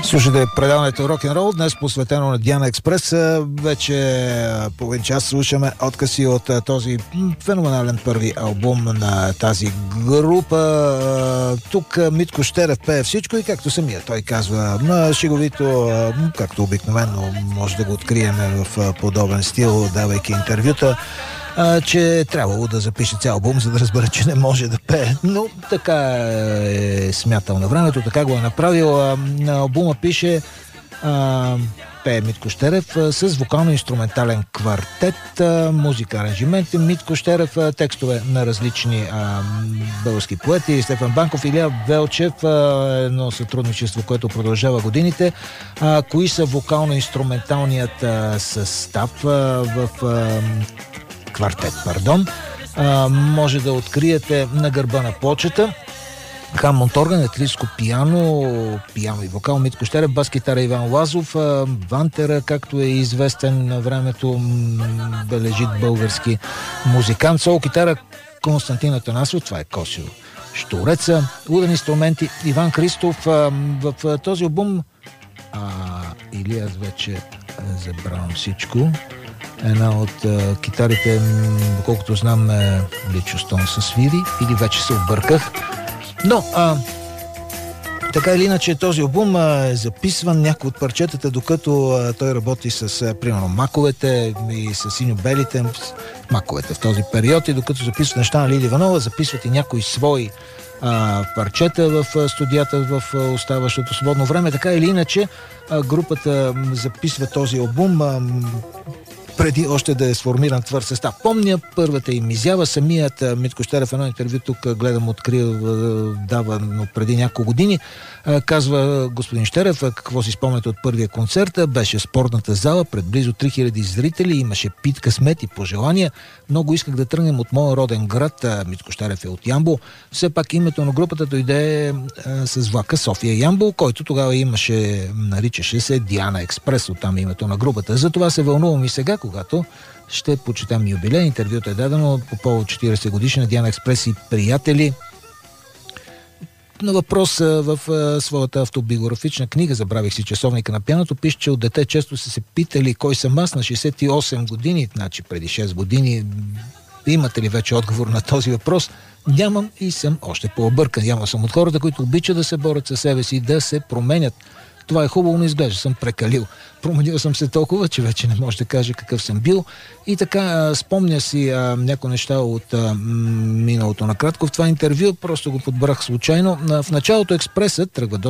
Слушайте предаването Рок-н-рол, днес посветено на Диана Експрес. Вече половин час слушаме откъси от този феноменален първи албум на тази група. Тук Митко Щерев пее всичко и както самия той казва, шеговито, както обикновено може да го открием в подобен стил, давайки интервюта, че трябвало да запише цял албум, за да разбере, че не може да пее. Но така е смятал на времето, така го е направил. На албума пише пее Митко Щерев с вокално-инструментален квартет, музика, аранжименти Митко Щерев, текстове на различни български поети, Стефан Банков, Илия Велчев, едно сътрудничество, което продължава годините. Кои са вокално-инструменталният състав в квартет, може да откриете на гърба на плочата. Хамонт орган, електрическо пиано и вокал Митко Щерев, бас китара Иван Лазов, Вантера, както е известен на времето бележит български музикант, сол китара Константин Атанасов, това е Косио Штуреца, ударни инструменти Иван Христов. В този албум или аз вече забравям всичко. Една от китарите, доколкото знам, Личо Стон се свири, или вече се обърках. Но, така или иначе, този албум е записван някои от парчетата, докато той работи с, примерно, маковете и с синьо-белите маковете в този период, и докато записват неща на Лили Иванова, записват и някои свои парчета в студията в оставащото свободно време. Така или иначе, групата записва този албум преди още да е сформиран твърд състав. Помня първата им изява, самият Митко Щерев, едно интервю тук гледам, открил, давано преди няколко години, казва господин Щерев, какво си спомняте от първия концерт, беше спортната зала пред близо 3000 зрители, имаше питка, смет и пожелания. Много исках да тръгнем от моя роден град, Митко Щерев е от Ямбол. Все пак името на групата дойде с влака София-Ямбол, който тогава наричаше се Диана Експрес, оттам името на групата. Затова се вълнувам и сега, когато ще почетам юбилей. Интервюто е дадено по повод 40 годишна Диана Експрес и приятели. На въпрос в своята автобиографична книга "Забравих си часовника на пианото" пише, че от дете често са се питали кой съм аз на 68 години, значи преди 6 години. Имате ли вече отговор на този въпрос? Нямам и съм още по-объркан. Няма съм от хората, които обичат да се борят със себе си, да се променят. Това е хубаво, но изглежда съм прекалил. Променил съм се толкова, че вече не може да кажа какъв съм бил. И така, спомня си някои неща от миналото накратко. В това интервю просто го подбрах случайно. В началото Експресът тръгва